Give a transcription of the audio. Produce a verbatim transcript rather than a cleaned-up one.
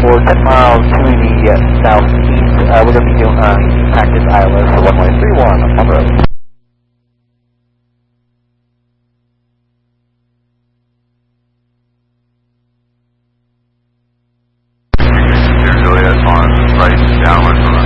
for ten miles to the uh, southeast. Uh, we're going to be doing uh, practice I L S for one one three one on the road. Juliet on right downward from